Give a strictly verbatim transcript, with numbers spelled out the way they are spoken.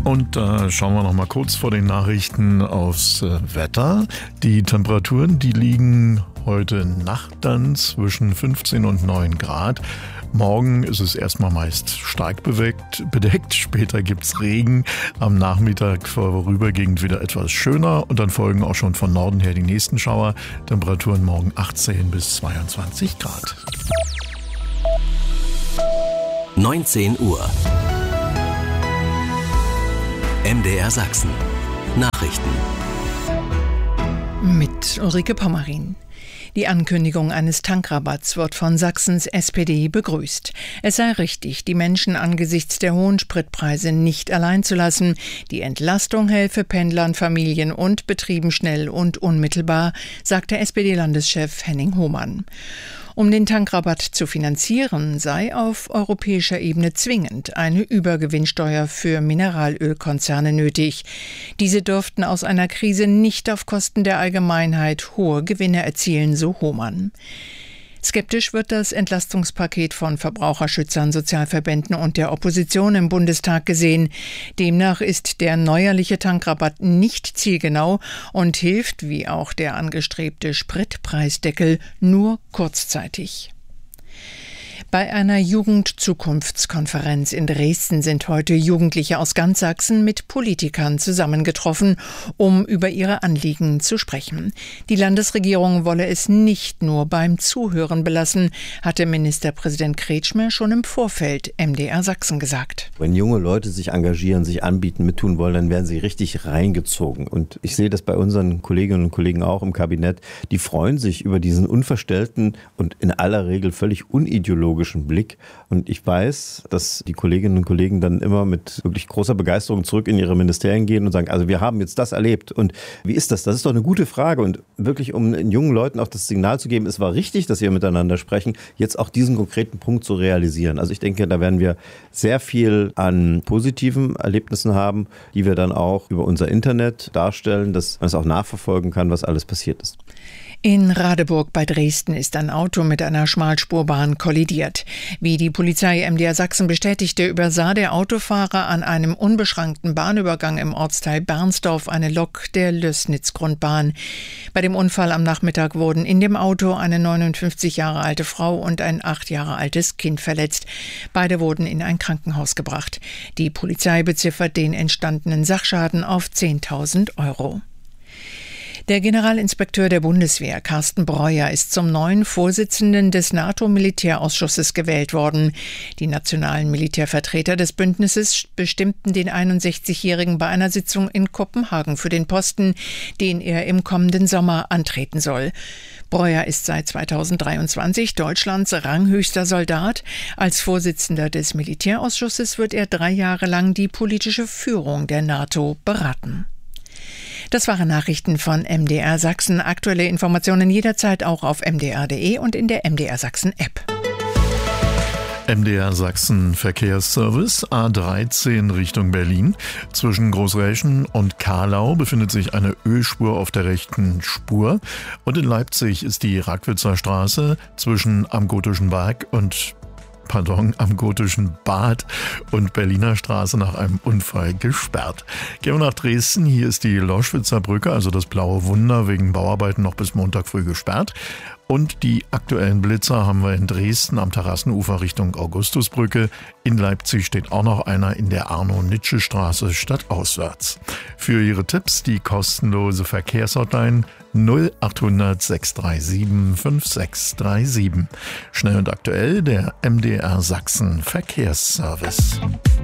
Und da äh, schauen wir noch mal kurz vor den Nachrichten aufs äh, Wetter. Die Temperaturen, die liegen heute Nacht dann zwischen fünfzehn und neun Grad. Morgen ist es erstmal meist stark beweckt, bedeckt, später gibt's Regen, am Nachmittag vorübergehend wieder etwas schöner und dann folgen auch schon von Norden her die nächsten Schauer. Temperaturen morgen achtzehn bis zweiundzwanzig Grad. neunzehn Uhr. M D R Sachsen. Nachrichten. Mit Ulrike Pommerin. Die Ankündigung eines Tankrabatts wird von Sachsens S P D begrüßt. Es sei richtig, die Menschen angesichts der hohen Spritpreise nicht allein zu lassen. Die Entlastung helfe Pendlern, Familien und Betrieben schnell und unmittelbar, sagte S P D-Landeschef Henning Hohmann. Um den Tankrabatt zu finanzieren, sei auf europäischer Ebene zwingend eine Übergewinnsteuer für Mineralölkonzerne nötig. Diese dürften aus einer Krise nicht auf Kosten der Allgemeinheit hohe Gewinne erzielen, so Hohmann. Skeptisch wird das Entlastungspaket von Verbraucherschützern, Sozialverbänden und der Opposition im Bundestag gesehen. Demnach ist der neuerliche Tankrabatt nicht zielgenau und hilft, wie auch der angestrebte Spritpreisdeckel, nur kurzzeitig. Bei einer Jugendzukunftskonferenz in Dresden sind heute Jugendliche aus ganz Sachsen mit Politikern zusammengetroffen, um über ihre Anliegen zu sprechen. Die Landesregierung wolle es nicht nur beim Zuhören belassen, hatte Ministerpräsident Kretschmer schon im Vorfeld M D R Sachsen gesagt. Wenn junge Leute sich engagieren, sich anbieten, mittun wollen, dann werden sie richtig reingezogen. Und ich sehe das bei unseren Kolleginnen und Kollegen auch im Kabinett. Die freuen sich über diesen unverstellten und in aller Regel völlig unideologischen Blick. Und ich weiß, dass die Kolleginnen und Kollegen dann immer mit wirklich großer Begeisterung zurück in ihre Ministerien gehen und sagen, also wir haben jetzt das erlebt. Und wie ist das? Das ist doch eine gute Frage. Und wirklich, um den jungen Leuten auch das Signal zu geben, es war richtig, dass wir miteinander sprechen, jetzt auch diesen konkreten Punkt zu realisieren. Also ich denke, da werden wir sehr viel an positiven Erlebnissen haben, die wir dann auch über unser Internet darstellen, dass man es auch nachverfolgen kann, was alles passiert ist. In Radeburg bei Dresden ist ein Auto mit einer Schmalspurbahn kollidiert. Wie die Polizei M D R Sachsen bestätigte, übersah der Autofahrer an einem unbeschrankten Bahnübergang im Ortsteil Bernsdorf eine Lok der Lößnitz-Grundbahn. Bei dem Unfall am Nachmittag wurden in dem Auto eine neunundfünfzig Jahre alte Frau und ein acht Jahre altes Kind verletzt. Beide wurden in ein Krankenhaus gebracht. Die Polizei beziffert den entstandenen Sachschaden auf zehntausend Euro. Der Generalinspekteur der Bundeswehr, Carsten Breuer, ist zum neuen Vorsitzenden des NATO-Militärausschusses gewählt worden. Die nationalen Militärvertreter des Bündnisses bestimmten den einundsechzigjährigen bei einer Sitzung in Kopenhagen für den Posten, den er im kommenden Sommer antreten soll. Breuer ist seit zweitausenddreiundzwanzig Deutschlands ranghöchster Soldat. Als Vorsitzender des Militärausschusses wird er drei Jahre lang die politische Führung der NATO beraten. Das waren Nachrichten von M D R Sachsen. Aktuelle Informationen jederzeit auch auf m d r punkt d e und in der M D R Sachsen App. M D R Sachsen Verkehrsservice A dreizehn Richtung Berlin. Zwischen Großräschen und Kahlau befindet sich eine Ölspur auf der rechten Spur. Und in Leipzig ist die Rackwitzer Straße zwischen Am Gotischen Berg und Pardon, am Gotischen Bad und Berliner Straße nach einem Unfall gesperrt. Gehen wir nach Dresden. Hier ist die Loschwitzer Brücke, also das Blaue Wunder, wegen Bauarbeiten noch bis Montag früh gesperrt. Und die aktuellen Blitzer haben wir in Dresden am Terrassenufer Richtung Augustusbrücke. In Leipzig steht auch noch einer in der Arno-Nitsche-Straße stadtauswärts. Für Ihre Tipps die kostenlose Verkehrshotline null achthundert sechs drei sieben fünf sechs drei sieben. Schnell und aktuell der M D R Sachsen Verkehrsservice.